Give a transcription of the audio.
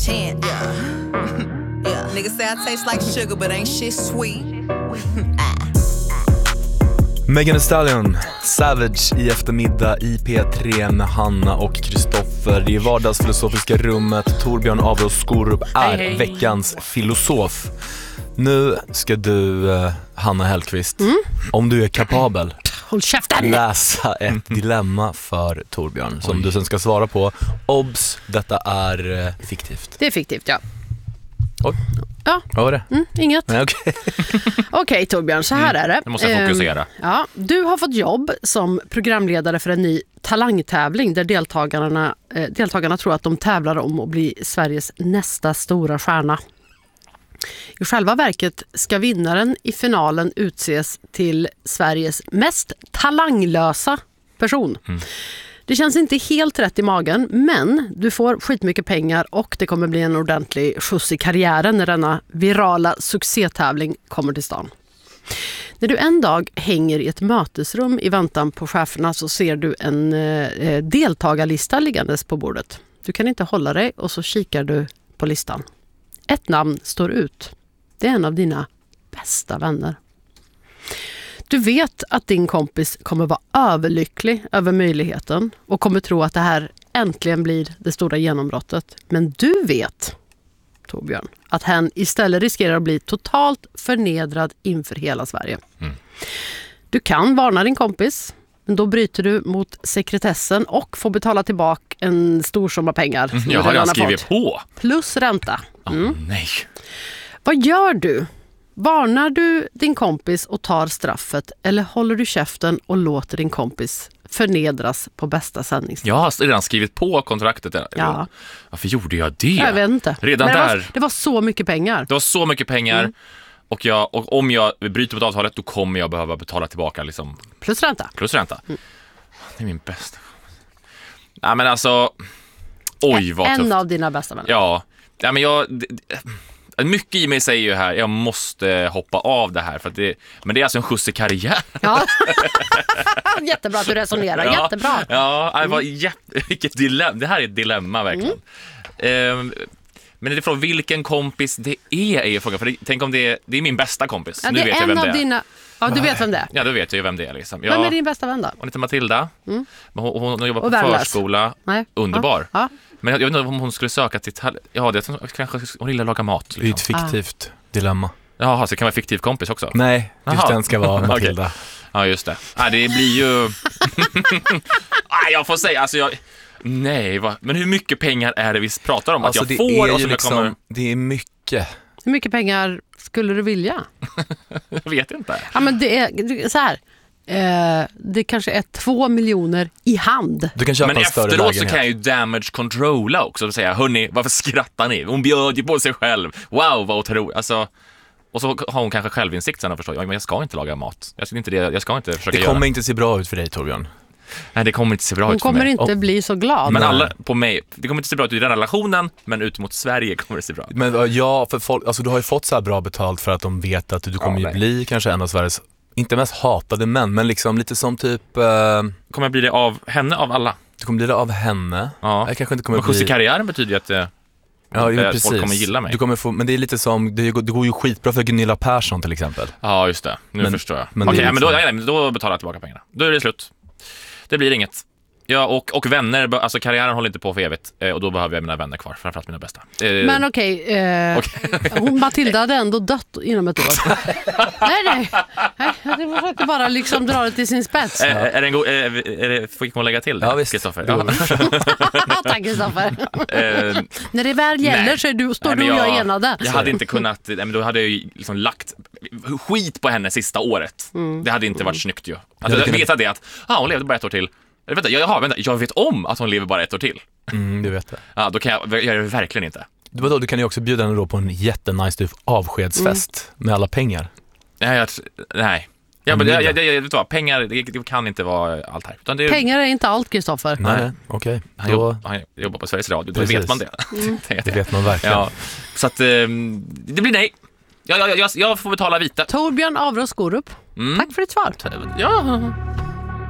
chant, yeah. Niggas say I taste like sugar, but ain't shit sweet. Megan Thee Stallion, Savage i eftermiddag i P3 med Hanna och Kristoffer. Det är vardagsfilosofiska rummet. Torbjörn Avros Skorup är veckans filosof. Nu ska du, Hanna Hellqvist, om du är kapabel, håll käften, läsa ett dilemma för Torbjörn som du sen ska svara på. Obs, detta är fiktivt. Det är fiktivt, ja. Oj. Ja. Vad var det? Inget. Nej, okej. Okej, Torbjörn, så här är det. Nu måste jag fokusera. Ja, du har fått jobb som programledare för en ny talangtävling där deltagarna tror att de tävlar om att bli Sveriges nästa stora stjärna. I själva verket ska vinnaren i finalen utses till Sveriges mest talanglösa person. Det känns inte helt rätt i magen, men du får skitmycket pengar och det kommer bli en ordentlig skjuts i karriären när denna virala succétävling kommer till stan. När du en dag hänger i ett mötesrum i väntan på cheferna så ser du en deltagarlista liggandes på bordet. Du kan inte hålla dig och så kikar du på listan. Ett namn står ut. Det är en av dina bästa vänner. Du vet att din kompis kommer vara överlycklig över möjligheten och kommer tro att det här äntligen blir det stora genombrottet. Men du vet, Torbjörn, att han istället riskerar att bli totalt förnedrad inför hela Sverige. Du kan varna din kompis, men då bryter du mot sekretessen och får betala tillbaka en stor summa pengar. Jag har redan skrivit på. Plus ränta. Nej. Vad gör du? Varnar du din kompis och tar straffet eller håller du käften och låter din kompis förnedras på bästa sändningstid? Jag har redan skrivit på kontraktet. Ja. Varför gjorde jag det? Jag vet inte. Redan men där. Det var så mycket pengar. Det var så mycket pengar. Och om jag bryter mot avtalet då kommer jag behöva betala tillbaka liksom. Plus ränta. Det är min bästa. Nej men alltså. Oj vad tufft. En av dina bästa vänner. Ja men mycket i mig säger ju här, jag måste hoppa av det här för att men det är alltså en skjuts i karriär. Ja. Jättebra att du resonerar, jättebra. Ja, vilket dilemma. Det här är ett dilemma verkligen. Men det är från vilken kompis det är frågan. För tänk om det är min bästa kompis. Ja, nu vet jag vem det är. Ja, du vet vem det är. Ja, då vet jag ju vem det är liksom. Vem är din bästa vän då? Hon heter Matilda. Hon jobbar på värdelös. förskola. Nej. Underbar. Ja. Men jag vet inte om hon skulle söka till kanske hon gillar laga mat liksom. Det är ett fiktivt dilemma. Jaha, så det kan vara fiktiv kompis också. Nej, just den ska vara Matilda. Okay. Ja, just det. Det blir ju jag får säga alltså men hur mycket pengar är det vi pratar om alltså, att jag får och som liksom, kommer... det är mycket. Hur mycket pengar skulle du vilja? Jag vet inte. Ja, men det är så här. Det kanske är 2 miljoner i hand. Du kan köpa men en större efteråt lägenhet. så kan jag ju damage controlla också och säga, hörni, varför skrattar ni? Hon bjöd ju på sig själv. Wow, vad otroligt. Alltså, och så har hon kanske självinsikt sen och förstår, men jag ska inte laga mat. Jag ska inte försöka Det kommer inte se bra ut för dig, Torbjörn. Nej, det kommer inte se bra hon ut för mig. Hon kommer inte bli så glad. Men alla på mig, det kommer inte se bra ut i den relationen, men ut mot Sverige kommer det se bra ut. Men ja, för folk, alltså du har ju fått så här bra betalt för att de vet att du kommer ju bli kanske en av Sveriges inte mest hatade män, men liksom lite som typ kommer jag bli det av henne av alla? Du kommer bli det av henne. Ja. Jag kanske inte kommer men skjuts i karriären betyder ju att precis. Folk kommer gilla mig. Du kommer få, men det är lite som det går ju skitbra för Gunilla Persson till exempel. Ja, just det. Nu förstår jag. Okej, men då betalar jag tillbaka pengarna. Då är det slut. Det blir inget. Ja, och vänner, alltså karriären håller inte på för evigt och då behöver jag mina vänner kvar, framförallt mina bästa. Men Matilda hade ändå dött inom ett år. nej, det var inte bara liksom dra det till sin spets. Är det en god, fick hon lägga till det? Ja, visst. Kristoffer. Tack, Kristoffer. När det väl gäller så står du och jag enade. Jag hade inte kunnat, men då hade jag ju liksom lagt skit på henne sista året. Det hade inte varit snyggt ju. Alltså, jag vet det att hon levde bara ett år till. Jag vet om att hon lever bara ett år till. Du vet det. Ja, då kan jag gör det verkligen inte. Du kan ju också bjuda henne då på en jättenice typ avskedsfest med alla pengar. Nej. Ja, men vet du, pengar det kan inte vara allt här. Utan pengar är inte allt, Kristoffer. Nej, okej. Han jobbar på Sveriges Radio, då vet man det. Det vet man verkligen. Ja, så att det blir nej. Jag får betala vita. Torbjörn Avros Skorup. Tack för ditt svar. Ja.